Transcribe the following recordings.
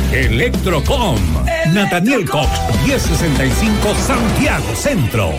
Electrocom. Nathaniel Cox, 1065 Santiago Centro.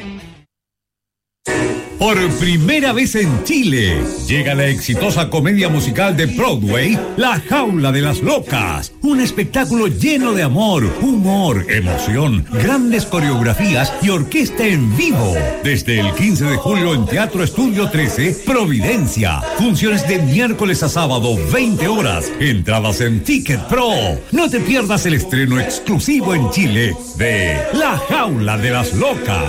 Por primera vez en Chile, llega la exitosa comedia musical de Broadway, La Jaula de las Locas. Un espectáculo lleno de amor, humor, emoción, grandes coreografías y orquesta en vivo. Desde el 15 de julio en Teatro Estudio 13, Providencia. Funciones de miércoles a sábado, 20 horas. Entradas en Ticket Pro. No te pierdas el estreno exclusivo en Chile de La Jaula de las Locas.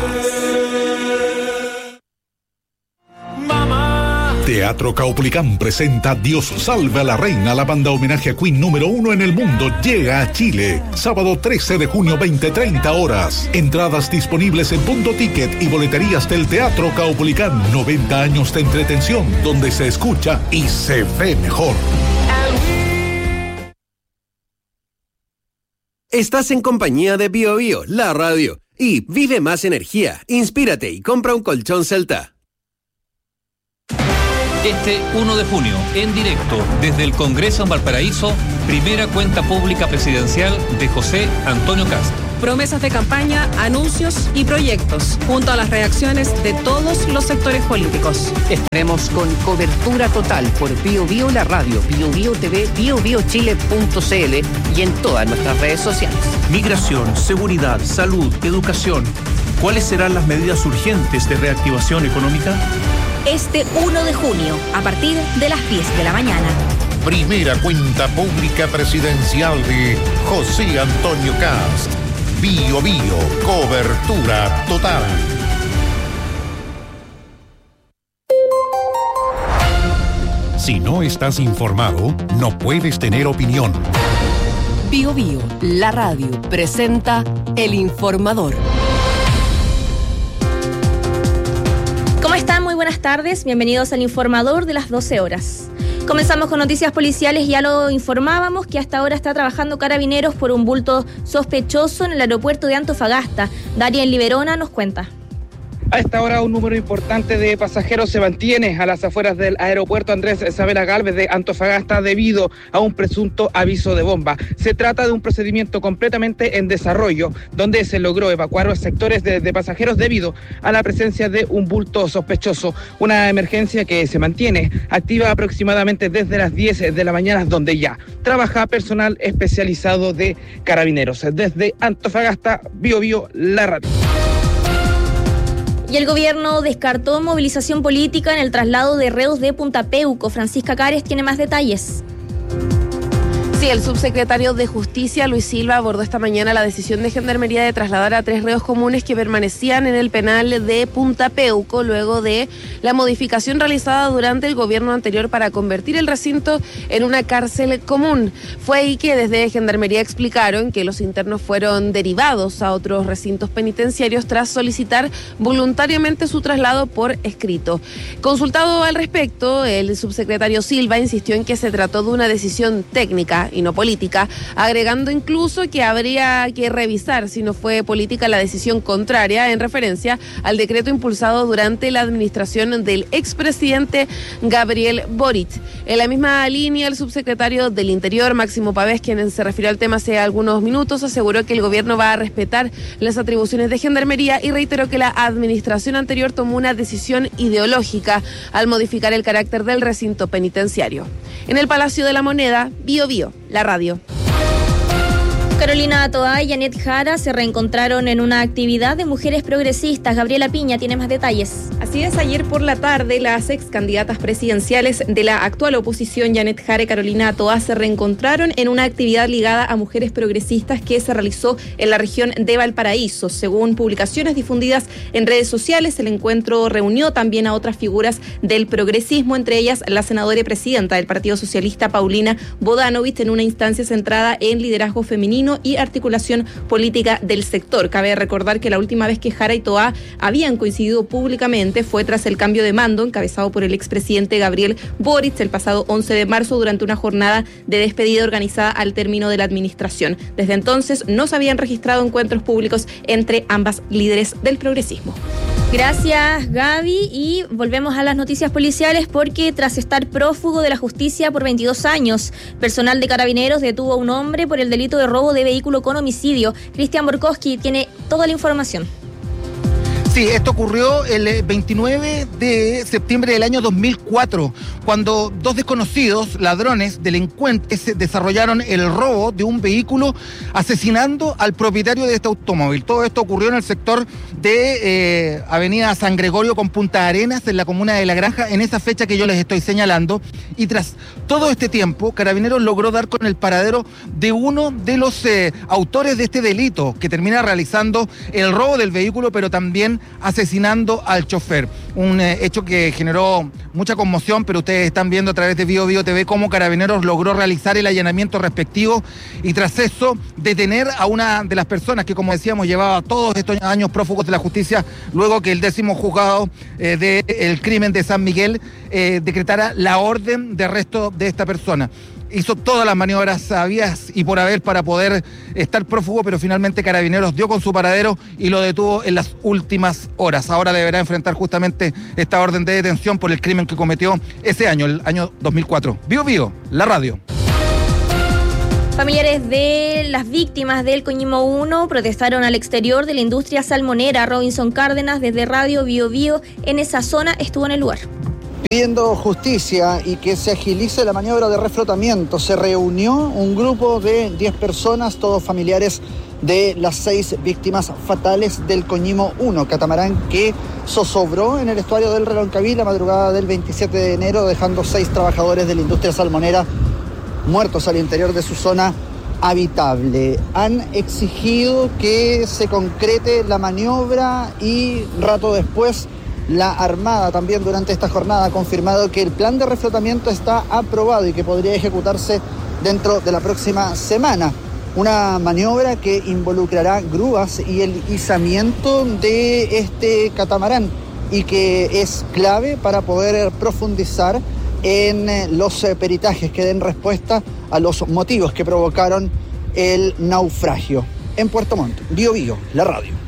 Teatro Caupolicán presenta Dios salve a la reina. La banda homenaje a Queen número 1 en el mundo llega a Chile. Sábado 13 de junio, 20-30 horas. Entradas disponibles en Punto Ticket y boleterías del Teatro Caupolicán. 90 años de entretención donde se escucha y se ve mejor. Estás en compañía de BioBio, la radio. Y vive más energía, inspírate y compra un colchón Celta. Este 1 de junio, en directo, desde el Congreso en Valparaíso, primera cuenta pública presidencial de José Antonio Kast. Promesas de campaña, anuncios y proyectos, junto a las reacciones de todos los sectores políticos. Estaremos con cobertura total por BioBio la radio, BioBio TV, biobiochile.cl y en todas nuestras redes sociales. Migración, seguridad, salud, educación. ¿Cuáles serán las medidas urgentes de reactivación económica? Este 1 de junio, a partir de las 10 de la mañana. Primera cuenta pública presidencial de José Antonio Kast. BioBio, cobertura total. Si no estás informado, no puedes tener opinión. BioBio, la radio, presenta El Informador. ¿Cómo están? Muy buenas tardes. Bienvenidos al Informador de las 12 horas. Comenzamos con noticias policiales. Ya lo informábamos que hasta ahora está trabajando Carabineros por un bulto sospechoso en el aeropuerto de Antofagasta. Darien Liberona nos cuenta. A esta hora un número importante de pasajeros se mantiene a las afueras del aeropuerto Andrés Sabela Gálvez de Antofagasta debido a un presunto aviso de bomba. Se trata de un procedimiento completamente en desarrollo, donde se logró evacuar los sectores de pasajeros debido a la presencia de un bulto sospechoso. Una emergencia que se mantiene activa aproximadamente desde las 10 de la mañana, donde ya trabaja personal especializado de Carabineros. Desde Antofagasta, BioBio, la radio. Y el gobierno descartó movilización política en el traslado de reos de Punta Peuco. Francisca Cares tiene más detalles. Sí, el subsecretario de Justicia, Luis Silva, abordó esta mañana la decisión de Gendarmería de trasladar a 3 reos comunes que permanecían en el penal de Punta Peuco luego de la modificación realizada durante el gobierno anterior para convertir el recinto en una cárcel común. Fue ahí que desde Gendarmería explicaron que los internos fueron derivados a otros recintos penitenciarios tras solicitar voluntariamente su traslado por escrito. Consultado al respecto, el subsecretario Silva insistió en que se trató de una decisión técnica y no política, agregando incluso que habría que revisar si no fue política la decisión contraria en referencia al decreto impulsado durante la administración del expresidente Gabriel Boric. En la misma línea, el subsecretario del Interior, Máximo Pavés, quien se refirió al tema hace algunos minutos, aseguró que el gobierno va a respetar las atribuciones de Gendarmería y reiteró que la administración anterior tomó una decisión ideológica al modificar el carácter del recinto penitenciario. En el Palacio de la Moneda, BioBio, la radio. Carolina Toá y Janet Jara se reencontraron en una actividad de mujeres progresistas. Gabriela Piña tiene más detalles. Así es, ayer por la tarde, las ex candidatas presidenciales de la actual oposición, Janet Jara y Carolina Toá, se reencontraron en una actividad ligada a mujeres progresistas que se realizó en la región de Valparaíso. Según publicaciones difundidas en redes sociales, el encuentro reunió también a otras figuras del progresismo, entre ellas la senadora y presidenta del Partido Socialista, Paulina Bodanovich, en una instancia centrada en liderazgo femenino y articulación política del sector. Cabe recordar que la última vez que Jara y Toá habían coincidido públicamente fue tras el cambio de mando encabezado por el expresidente Gabriel Boric el pasado 11 de marzo durante una jornada de despedida organizada al término de la administración. Desde entonces no se habían registrado encuentros públicos entre ambas líderes del progresismo. Gracias, Gaby. Y volvemos a las noticias policiales porque tras estar prófugo de la justicia por 22 años, personal de Carabineros detuvo a un hombre por el delito de robo de vehículo con homicidio. Cristian Borkowski tiene toda la información. Sí, esto ocurrió el 29 de septiembre del año 2004, cuando dos desconocidos ladrones delincuentes desarrollaron el robo de un vehículo asesinando al propietario de este automóvil. Todo esto ocurrió en el sector de Avenida San Gregorio con Punta Arenas, en la comuna de La Granja, en esa fecha que yo les estoy señalando. Y tras todo este tiempo, Carabineros logró dar con el paradero de uno de los autores de este delito, que termina realizando el robo del vehículo, pero también asesinando al chofer. Un hecho que generó mucha conmoción, pero ustedes están viendo a través de Bio Bio TV cómo Carabineros logró realizar el allanamiento respectivo y tras eso detener a una de las personas que, como decíamos, llevaba todos estos años prófugos de la justicia, luego que el 10º juzgado del crimen de San Miguel decretara la orden de arresto de esta persona. Hizo todas las maniobras sabias y por haber para poder estar prófugo, pero finalmente Carabineros dio con su paradero y lo detuvo en las últimas horas. Ahora deberá enfrentar justamente esta orden de detención por el crimen que cometió ese año, el año 2004. Bio Bio, la radio. Familiares de las víctimas del Coñimo 1 protestaron al exterior de la industria salmonera. Robinson Cárdenas, desde Radio Bio Bio, en esa zona, estuvo en el lugar. Pidiendo justicia y que se agilice la maniobra de reflotamiento, se reunió un grupo de 10 personas, todos familiares de las 6 víctimas fatales del Coñimo 1, catamarán que zozobró en el estuario del Reloncaví la madrugada del 27 de enero, dejando 6 trabajadores de la industria salmonera muertos al interior de su zona habitable. Han exigido que se concrete la maniobra y rato después la Armada también durante esta jornada ha confirmado que el plan de reflotamiento está aprobado y que podría ejecutarse dentro de la próxima semana. Una maniobra que involucrará grúas y el izamiento de este catamarán y que es clave para poder profundizar en los peritajes que den respuesta a los motivos que provocaron el naufragio. En Puerto Montt, Bio Bio, la radio.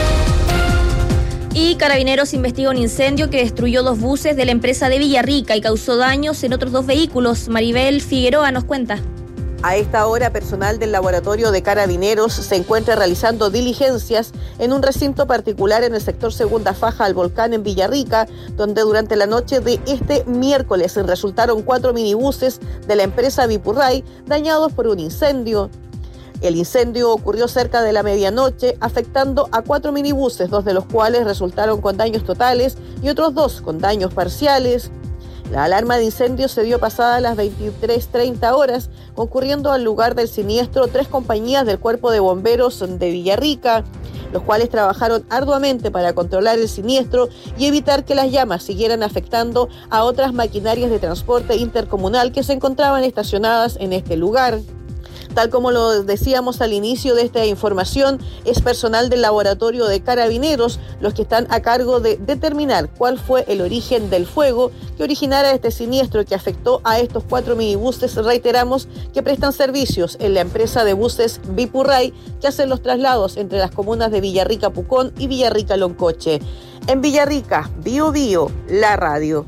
Y Carabineros investiga un incendio que destruyó 2 buses de la empresa de Villarrica y causó daños en otros 2 vehículos. Maribel Figueroa nos cuenta. A esta hora, personal del laboratorio de Carabineros se encuentra realizando diligencias en un recinto particular en el sector Segunda Faja al Volcán en Villarrica, donde durante la noche de este miércoles resultaron 4 minibuses de la empresa Vipurray dañados por un incendio. El incendio ocurrió cerca de la medianoche, afectando a 4 minibuses, 2 de los cuales resultaron con daños totales y otros 2 con daños parciales. La alarma de incendio se dio pasadas las 23:30 horas, concurriendo al lugar del siniestro 3 compañías del Cuerpo de Bomberos de Villarrica, los cuales trabajaron arduamente para controlar el siniestro y evitar que las llamas siguieran afectando a otras maquinarias de transporte intercomunal que se encontraban estacionadas en este lugar. Tal como lo decíamos al inicio de esta información, es personal del laboratorio de Carabineros los que están a cargo de determinar cuál fue el origen del fuego que originara este siniestro que afectó a estos 4 minibuses, reiteramos, que prestan servicios en la empresa de buses Vipurray, que hacen los traslados entre las comunas de Villarrica Pucón y Villarrica Loncoche. En Villarrica, Bio Bio, la radio.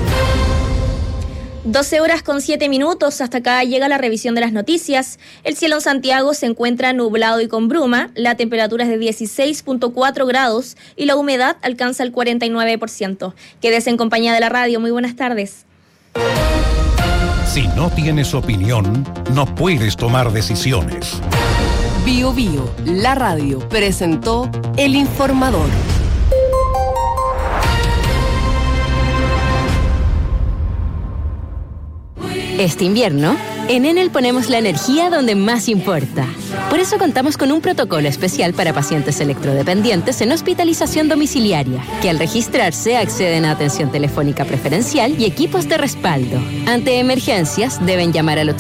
12:07. Hasta acá llega la revisión de las noticias. El cielo en Santiago se encuentra nublado y con bruma. La temperatura es de 16.4 grados y la humedad alcanza el 49%. Quédese en compañía de la radio. Muy buenas tardes. Si no tienes opinión, no puedes tomar decisiones. Bio Bio, la radio, presentó El Informador. Este invierno, en Enel ponemos la energía donde más importa. Por eso contamos con un protocolo especial para pacientes electrodependientes en hospitalización domiciliaria, que al registrarse acceden a atención telefónica preferencial y equipos de respaldo. Ante emergencias, deben llamar al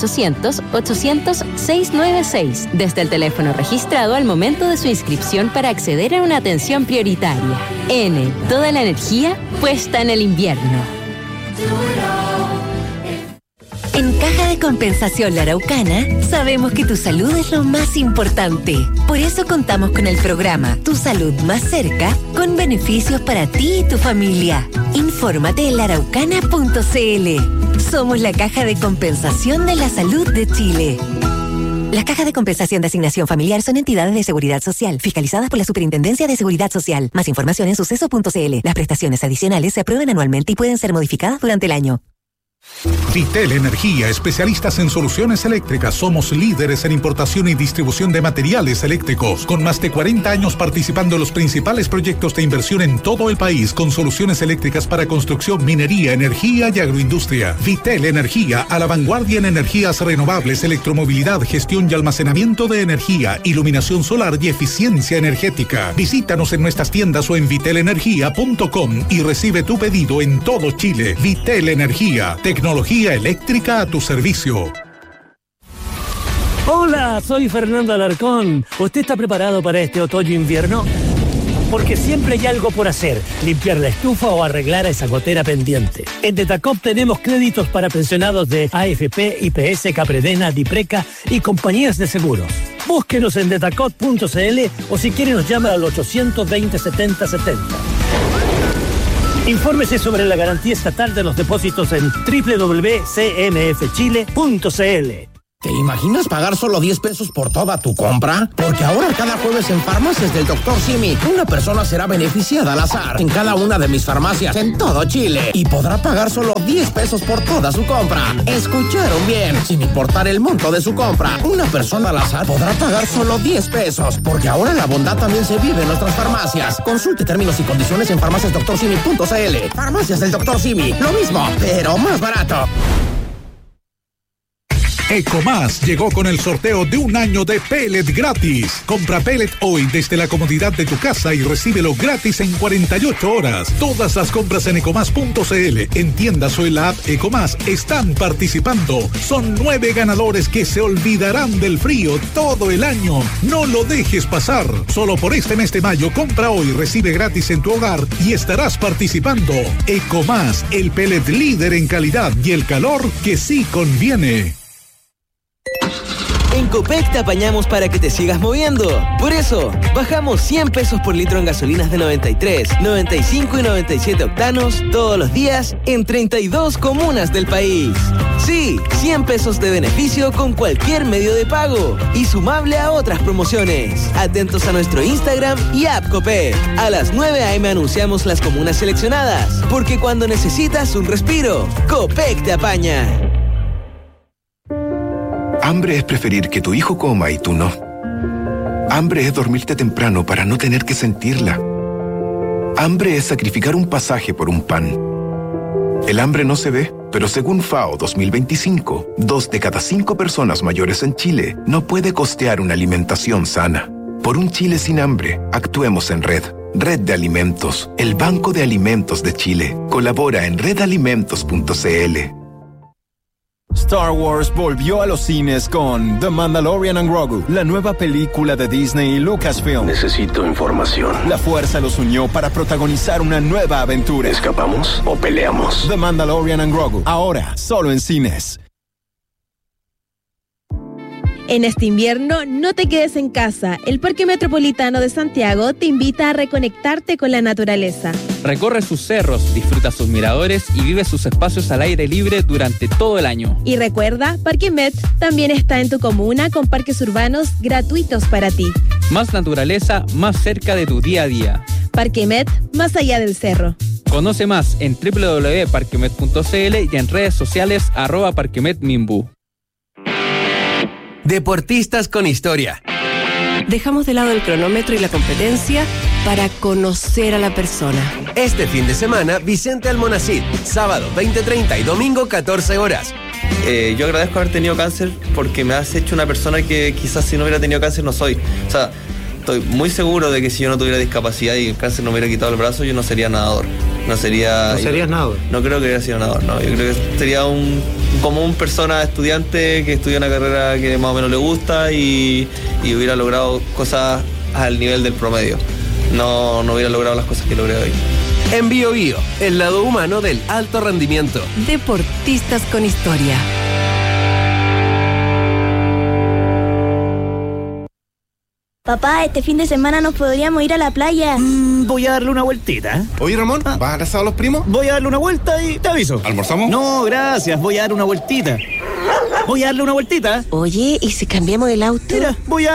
800-800-696 desde el teléfono registrado al momento de su inscripción para acceder a una atención prioritaria. Enel, toda la energía puesta en el invierno. En Caja de de Compensación La Araucana sabemos que tu salud es lo más importante. Por eso contamos con el programa Tu Salud Más Cerca, con beneficios para ti y tu familia. Infórmate en laaraucana.cl. Somos la Caja de Compensación de la Salud de Chile. Las cajas de compensación de asignación familiar son entidades de seguridad social, fiscalizadas por la Superintendencia de Seguridad Social. Más información en suceso.cl. Las prestaciones adicionales se aprueban anualmente y pueden ser modificadas durante el año. Vitel Energía, especialistas en soluciones eléctricas. Somos líderes en importación y distribución de materiales eléctricos, con más de 40 años participando en los principales proyectos de inversión en todo el país, con soluciones eléctricas para construcción, minería, energía y agroindustria. Vitel Energía, a la vanguardia en energías renovables, electromovilidad, gestión y almacenamiento de energía, iluminación solar y eficiencia energética. Visítanos en nuestras tiendas o en vitelenergia.com y recibe tu pedido en todo Chile. Vitel Energía, tecnología eléctrica a tu servicio. Hola, soy Fernando Alarcón. ¿Usted está preparado para este otoño-invierno? Porque siempre hay algo por hacer, limpiar la estufa o arreglar esa gotera pendiente. En Detacop tenemos créditos para pensionados de AFP, IPS, Capredena, Dipreca y compañías de seguros. Búsquenos en detacop.cl o si quiere nos llama al 820-7070. Infórmese sobre la garantía estatal de los depósitos en www.cmfchile.cl. ¿Te imaginas pagar solo 10 pesos por toda tu compra? Porque ahora cada jueves en Farmacias del Dr. Simi, una persona será beneficiada al azar en cada una de mis farmacias en todo Chile y podrá pagar solo 10 pesos por toda su compra. ¿Escucharon bien? Sin importar el monto de su compra, una persona al azar podrá pagar solo 10 pesos, porque ahora la bondad también se vive en nuestras farmacias. Consulte términos y condiciones en farmaciasdrsimi.cl. Farmacias del Dr. Simi, lo mismo, pero más barato. Ecomás llegó con el sorteo de un año de pellet gratis. Compra pellet hoy desde la comodidad de tu casa y recíbelo gratis en 48 horas. Todas las compras en ecomás.cl, en tiendas o en la app Ecomás están participando. Son 9 ganadores que se olvidarán del frío todo el año. No lo dejes pasar. Solo por este mes de mayo, compra hoy, recibe gratis en tu hogar y estarás participando. Ecomás, el pellet líder en calidad y el calor que sí conviene. En Copec te apañamos para que te sigas moviendo. Por eso, bajamos 100 pesos por litro en gasolinas de 93, 95 y 97 octanos todos los días en 32 comunas del país. Sí, 100 pesos de beneficio con cualquier medio de pago y sumable a otras promociones. Atentos a nuestro Instagram y app Copec. A las 9 a.m. anunciamos las comunas seleccionadas, porque cuando necesitas un respiro, Copec te apaña. Hambre es preferir que tu hijo coma y tú no. Hambre es dormirte temprano para no tener que sentirla. Hambre es sacrificar un pasaje por un pan. El hambre no se ve, pero según FAO 2025, 2 de cada 5 personas mayores en Chile no puede costear una alimentación sana. Por un Chile sin hambre, actuemos en red. Red de Alimentos, el Banco de Alimentos de Chile. Colabora en redalimentos.cl. Star Wars volvió a los cines con The Mandalorian and Grogu, la nueva película de Disney y Lucasfilm. Necesito información. La fuerza los unió para protagonizar una nueva aventura. ¿Escapamos o peleamos? The Mandalorian and Grogu, ahora solo en cines. En este invierno, no te quedes en casa. El Parque Metropolitano de Santiago te invita a reconectarte con la naturaleza. Recorre sus cerros, disfruta sus miradores y vive sus espacios al aire libre durante todo el año. Y recuerda, Parque Met también está en tu comuna con parques urbanos gratuitos para ti. Más naturaleza, más cerca de tu día a día. Parque Met, más allá del cerro. Conoce más en www.parquemet.cl y en redes sociales @parquemetminbu. Deportistas con historia. Dejamos de lado el cronómetro y la competencia para conocer a la persona. Este fin de semana, Vicente Almonacid, sábado 20:30 y domingo 14 horas. Yo agradezco haber tenido cáncer porque me has hecho una persona que quizás si no hubiera tenido cáncer no soy. O sea, estoy muy seguro de que si yo no tuviera discapacidad y el cáncer no me hubiera quitado el brazo, yo no sería nadador. ¿No serías nadador? No creo que hubiera sido nadador, no. Yo creo que sería como un persona estudiante que estudia una carrera que más o menos le gusta y hubiera logrado cosas al nivel del promedio. No hubiera logrado las cosas que logré hoy. En Bio Bio, el lado humano del alto rendimiento. Deportistas con historia. Papá, este fin de semana nos podríamos ir a la playa. Voy a darle una vueltita. Oye, Ramón, ¿vas a casar a los primos? Voy a darle una vuelta y te aviso. ¿Almorzamos? No, gracias. Voy a darle una vueltita. Voy a darle una vueltita. Oye, ¿y si cambiamos el auto? Mira, voy a